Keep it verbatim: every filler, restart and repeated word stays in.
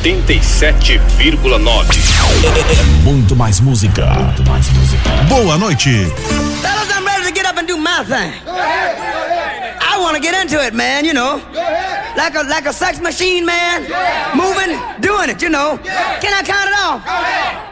oitenta e sete vírgula nove. Muito mais música. Muito mais música. Boa noite. Fellas, I'm ready to get up and do my thing. I want to get into it, man, you know. Like a like a sex machine, man. Moving, doing it, you know. Can I count it off?